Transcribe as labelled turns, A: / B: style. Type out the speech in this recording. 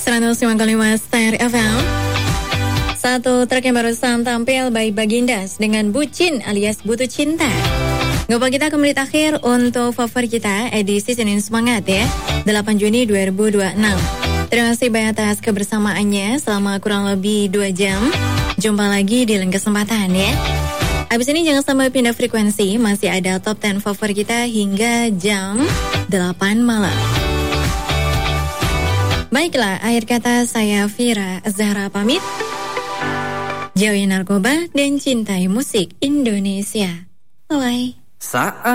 A: 105,5 Star FM. Satu track yang barusan tampil by Bagindas dengan Bucin alias Butuh Cinta. Ngobrol kita ke menit akhir untuk favorit kita edisi Senin Semangat ya, 8 Juni 2026. Terima kasih banyak atas kebersamaannya selama kurang lebih 2 jam. Jumpa lagi di lain kesempatan ya. Habis ini jangan sampai pindah frekuensi, masih ada top 10 favorit kita hingga jam 8 malam. Baiklah, akhir kata saya Fira Zahra pamit. Jauhi narkoba dan cintai musik Indonesia. Bye.